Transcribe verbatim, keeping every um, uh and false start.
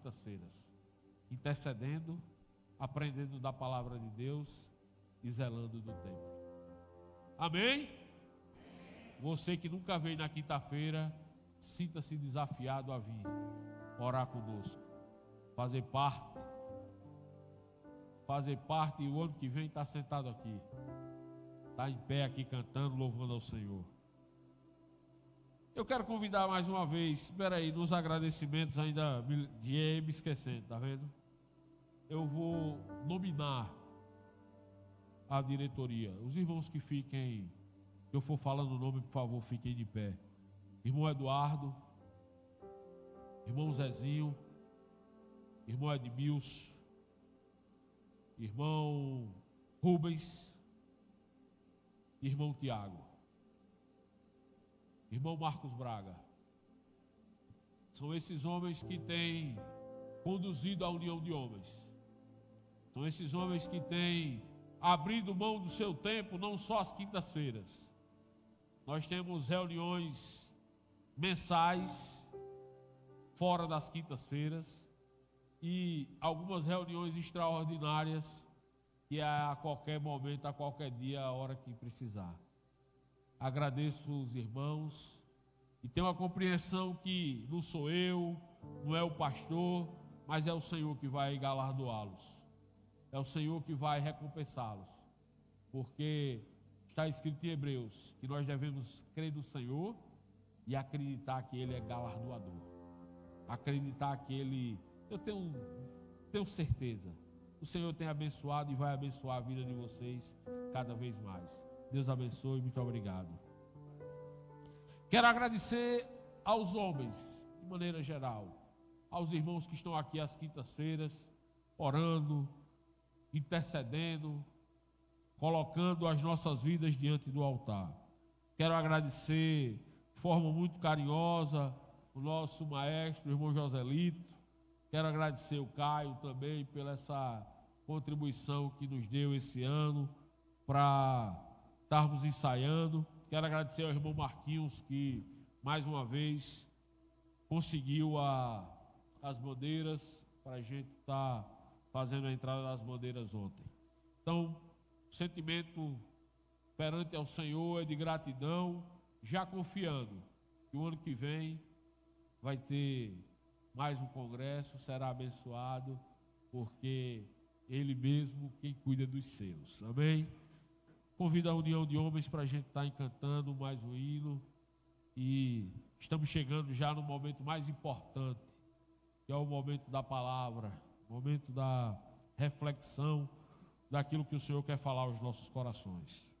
quintas-feiras, intercedendo, aprendendo da palavra de Deus e zelando do templo. Amém? Você que nunca veio na quinta-feira, sinta-se desafiado a vir orar conosco, fazer parte, fazer parte, e o ano que vem está sentado aqui, está em pé aqui cantando, louvando ao Senhor. Eu quero convidar mais uma vez, espera aí, nos agradecimentos ainda de me esquecendo, tá vendo? Eu vou nominar a diretoria. Os irmãos que fiquem, que eu for falando o nome, por favor, fiquem de pé. Irmão Eduardo, irmão Zezinho, irmão Edmilson, irmão Rubens, irmão Tiago, irmão Marcos Braga. São esses homens que têm conduzido a união de homens. São esses homens que têm abrido mão do seu tempo, não só às quintas-feiras. Nós temos reuniões mensais, fora das quintas-feiras, e algumas reuniões extraordinárias, que é a qualquer momento, a qualquer dia, a hora que precisar. Agradeço os irmãos e tenho a compreensão que não sou eu, não é o pastor, mas é o Senhor que vai galardoá-los. É o Senhor que vai recompensá-los, porque está escrito em Hebreus que nós devemos crer no Senhor e acreditar que Ele é galardoador. Acreditar que Ele, eu tenho, tenho certeza, o Senhor tem abençoado e vai abençoar a vida de vocês cada vez mais. Deus abençoe, muito obrigado. Quero agradecer aos homens, de maneira geral, aos irmãos que estão aqui às quintas-feiras, orando, intercedendo, colocando as nossas vidas diante do altar. Quero agradecer de forma muito carinhosa o nosso maestro, o irmão Joselito. Quero agradecer o Caio também pela essa contribuição que nos deu esse ano para estarmos ensaiando. Quero agradecer ao irmão Marquinhos, que mais uma vez conseguiu a, as bandeiras para a gente estar tá fazendo a entrada das bandeiras ontem. Então, o sentimento perante ao Senhor é de gratidão, já confiando que o ano que vem vai ter mais um congresso, será abençoado, porque Ele mesmo quem cuida dos seus. Amém? Convido a união de homens para a gente estar encantando mais um hino, e estamos chegando já no momento mais importante, que é o momento da palavra, o momento da reflexão daquilo que o Senhor quer falar aos nossos corações.